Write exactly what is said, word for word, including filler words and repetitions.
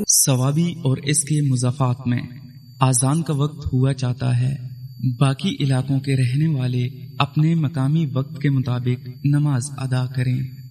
सवाबी और इसके मुज़ाफ़ात में आज़ान का वक्त हुआ चाहता है, बाकी इलाकों के रहने वाले अपने मकामी वक्त के मुताबिक नमाज अदा करें।